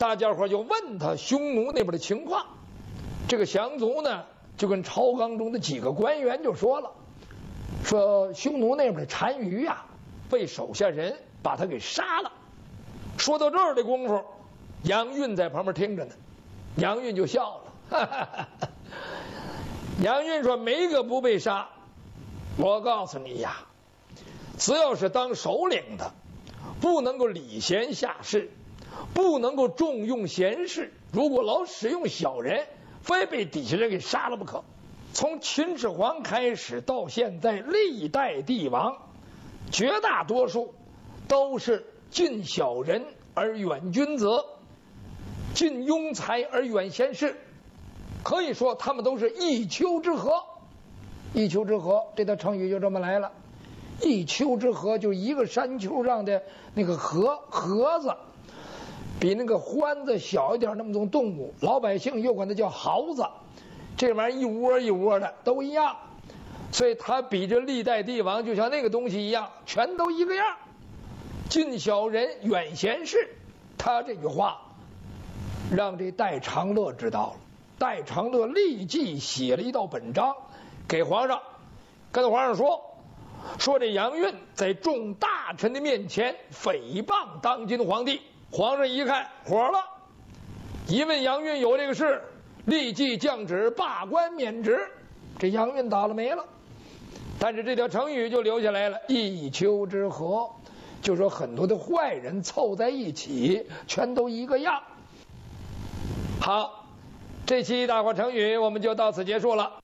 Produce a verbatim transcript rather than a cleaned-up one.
大家伙就问他匈奴那边的情况。这个降卒呢，就跟朝纲中的几个官员就说了，说匈奴那边的单于呀、啊，被手下人把他给杀了。说到这儿的功夫，杨运在旁边听着呢，杨运就笑了，哈哈哈哈。杨运说：“没个不被杀。我告诉你呀，只要是当首领的，不能够礼贤下士，不能够重用贤士。如果老使用小人，非被底下人给杀了不可。从秦始皇开始到现在，历代帝王绝大多数都是近小人而远君子，近庸才而远贤士。可以说他们都是一丘之貉。一丘之貉这条成语就这么来了。一丘之貉就一个山丘上的那个貉貉子，比那个獾子小一点那么种动物，老百姓又管它叫獁子。这玩意儿一窝一窝的都一样，所以它比这历代帝王就像那个东西一样，全都一个样。近小人远贤士，他这句话让这戴长乐知道了。戴长乐立即写了一道本章给皇上，跟皇上说，说这杨运在众大臣的面前诽谤当今皇帝。皇上一看火了，一问杨运有这个事，立即降旨罢官免职，这杨运倒了霉了。但是这条成语就留下来了，一丘之貉，就说很多的坏人凑在一起，全都一个样。好，这期大话成语我们就到此结束了。